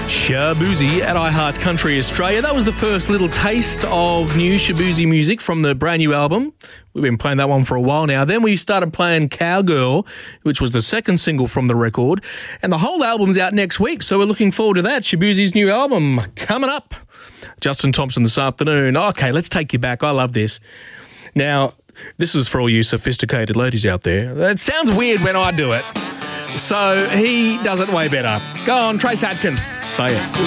Shaboozey at iHeart Country Australia. That was the first little taste of new Shaboozey music from the brand new album. We've been playing that one for a while now. Then we started playing Cowgirl, which was the second single from the record. And the whole album's out next week, so we're looking forward to that. Shaboozey's new album coming up. Justin Thompson this afternoon. Okay, let's take you back. I love this. Now, this is for all you sophisticated ladies out there. It sounds weird when I do it. So he does it way better. Go on, Trace Adkins. Say it.